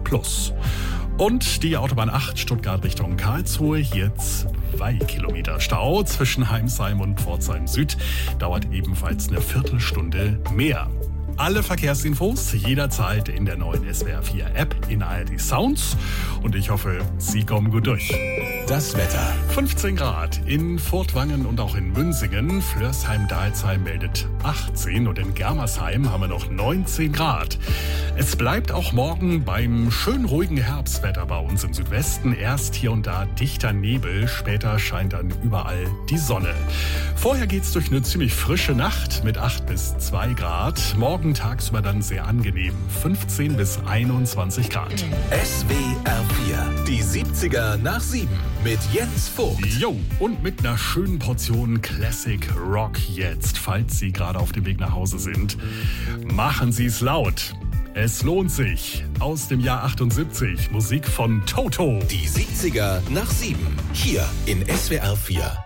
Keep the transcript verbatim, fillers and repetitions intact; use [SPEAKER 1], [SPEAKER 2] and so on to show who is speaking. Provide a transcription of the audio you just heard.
[SPEAKER 1] plus. Und die Autobahn acht Stuttgart Richtung Karlsruhe, hier zwei Kilometer Stau zwischen Heimsheim und Pforzheim Süd, dauert ebenfalls eine Viertelstunde mehr. Alle Verkehrsinfos jederzeit in der neuen S W R vier App in A R D Sounds und ich hoffe, Sie kommen gut durch.
[SPEAKER 2] Das Wetter.
[SPEAKER 1] fünfzehn Grad in Furtwangen und auch in Münsingen. Flörsheim-Dalsheim meldet achtzehn und in Germersheim haben wir noch neunzehn Grad. Es bleibt auch morgen beim schön ruhigen Herbstwetter bei uns im Südwesten. Erst hier und da dichter Nebel, später scheint dann überall die Sonne. Vorher geht's durch eine ziemlich frische Nacht mit acht bis zwei Grad. Morgen tagsüber dann sehr angenehm, fünfzehn bis einundzwanzig Grad.
[SPEAKER 2] S W R vier, die siebziger nach sieben mit Jens Vogt.
[SPEAKER 1] Jo, und mit einer schönen Portion Classic Rock jetzt, falls Sie gerade auf dem Weg nach Hause sind. Machen Sie es laut. Es lohnt sich. Aus dem Jahr achtundsiebzig, Musik von Toto.
[SPEAKER 2] Die siebziger nach sieben, hier in S W R vier.